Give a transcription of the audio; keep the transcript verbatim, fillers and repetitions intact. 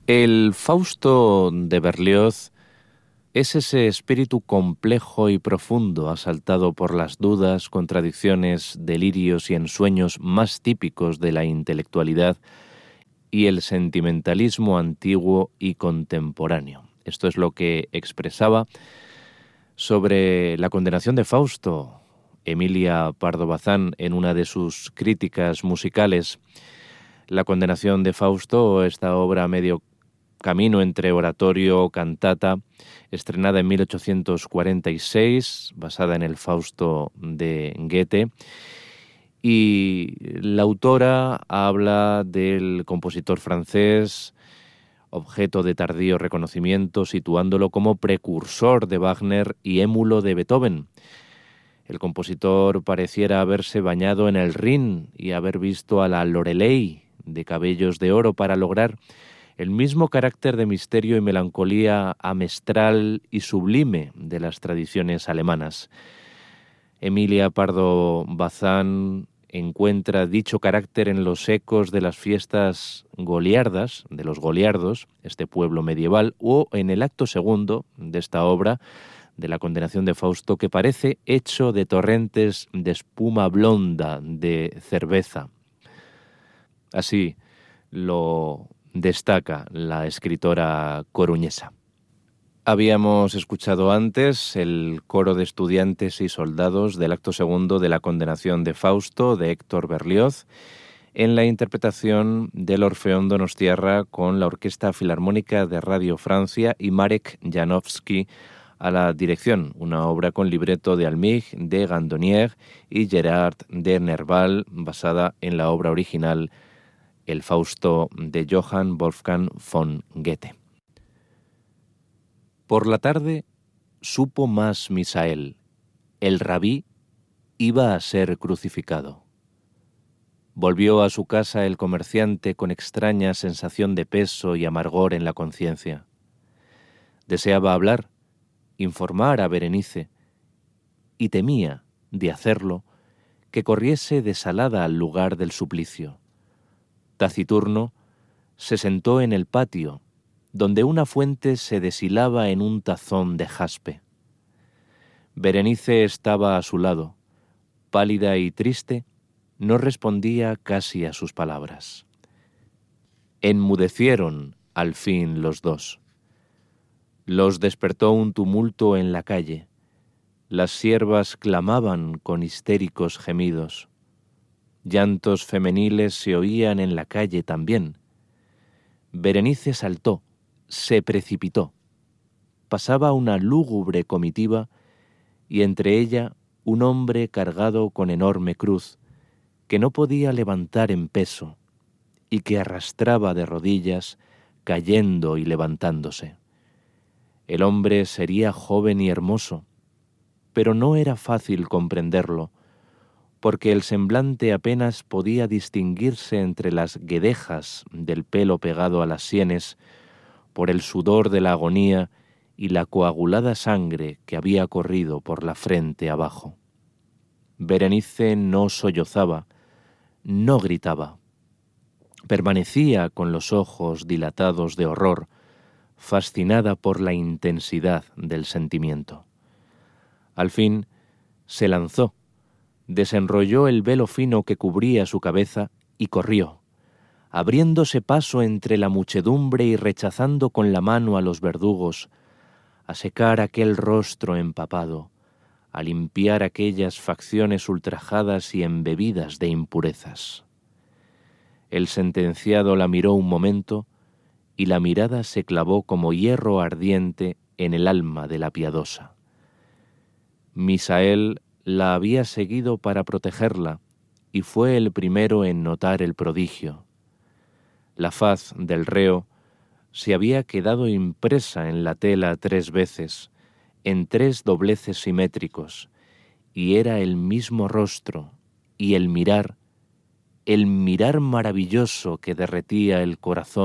El Fausto de Berlioz es ese espíritu complejo y profundo, asaltado por las dudas, contradicciones, delirios y ensueños más típicos de la intelectualidad y el sentimentalismo antiguo y contemporáneo. Esto es lo que expresaba sobre la condenación de Fausto Emilia Pardo Bazán en una de sus críticas musicales. La condenación de Fausto, esta obra medio camino entre oratorio o cantata, estrenada en mil ochocientos cuarenta y seis, basada en el Fausto de Goethe, y la autora habla del compositor francés, objeto de tardío reconocimiento, situándolo como precursor de Wagner y émulo de Beethoven. El compositor pareciera haberse bañado en el Rin y haber visto a la Loreley de cabellos de oro para lograr el mismo carácter de misterio y melancolía amestral y sublime de las tradiciones alemanas. Emilia Pardo Bazán encuentra dicho carácter en los ecos de las fiestas goliardas, de los goliardos, este pueblo medieval, o en el acto segundo de esta obra, de la condenación de Fausto, que parece hecho de torrentes de espuma blonda de cerveza. Así lo destaca la escritora coruñesa. Habíamos escuchado antes el coro de estudiantes y soldados del acto segundo de la condenación de Fausto de Héctor Berlioz en la interpretación del Orfeón Donostiarra con la Orquesta Filarmónica de Radio Francia y Marek Janowski a la dirección, una obra con libreto de Almig, de Gandonier y Gerard de Nerval, basada en la obra original El Fausto de Johann Wolfgang von Goethe. Por la tarde supo más Misael, el rabí iba a ser crucificado. Volvió a su casa el comerciante con extraña sensación de peso y amargor en la conciencia. Deseaba hablar, informar a Berenice, y temía, de hacerlo, que corriese desalada al lugar del suplicio. Taciturno, se sentó en el patio, donde una fuente se deshilaba en un tazón de jaspe. Berenice estaba a su lado, pálida y triste, no respondía casi a sus palabras. Enmudecieron al fin los dos. Los despertó un tumulto en la calle. Las siervas clamaban con histéricos gemidos. Llantos femeniles se oían en la calle también. Berenice saltó, se precipitó. Pasaba una lúgubre comitiva y entre ella un hombre cargado con enorme cruz que no podía levantar en peso y que arrastraba de rodillas, cayendo y levantándose. El hombre sería joven y hermoso, pero no era fácil comprenderlo, porque el semblante apenas podía distinguirse entre las guedejas del pelo pegado a las sienes, por el sudor de la agonía y la coagulada sangre que había corrido por la frente abajo. Berenice no sollozaba, no gritaba. Permanecía con los ojos dilatados de horror, fascinada por la intensidad del sentimiento. Al fin se lanzó, desenrolló el velo fino que cubría su cabeza y corrió, abriéndose paso entre la muchedumbre y rechazando con la mano a los verdugos, a secar aquel rostro empapado, a limpiar aquellas facciones ultrajadas y embebidas de impurezas. El sentenciado la miró un momento y la mirada se clavó como hierro ardiente en el alma de la piadosa. Misael la había seguido para protegerla y fue el primero en notar el prodigio. La faz del reo se había quedado impresa en la tela tres veces, en tres dobleces simétricos, y era el mismo rostro, y el mirar, el mirar maravilloso que derretía el corazón